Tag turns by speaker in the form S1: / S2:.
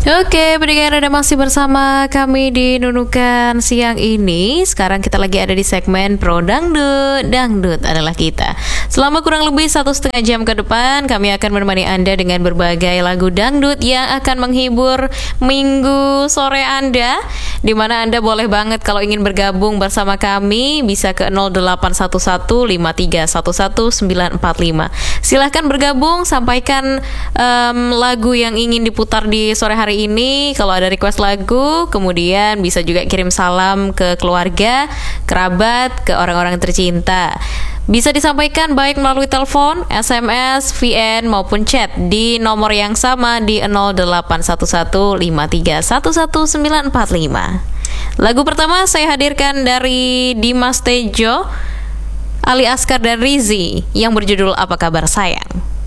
S1: Oke, pendengar ada masih bersama kami di Nunukan siang ini. Sekarang kita lagi ada di segmen Pro Dangdut. Dangdut adalah kita. Selama kurang lebih 1,5 jam ke depan, kami akan menemani Anda dengan berbagai lagu dangdut yang akan menghibur minggu sore Anda. Dimana Anda boleh banget kalau ingin bergabung bersama kami, bisa ke 0811-5311-945. Silahkan bergabung, sampaikan lagu yang ingin diputar di sore hari ini. Kalau ada request lagu, kemudian bisa juga kirim salam ke keluarga, kerabat, ke orang-orang tercinta. Bisa disampaikan baik melalui telepon, SMS, VN maupun chat di nomor yang sama di 0811-5311-945. Lagu pertama saya hadirkan dari Dimas Tejo, Ali Askar dan Rizzy yang berjudul Apa Kabar Sayang.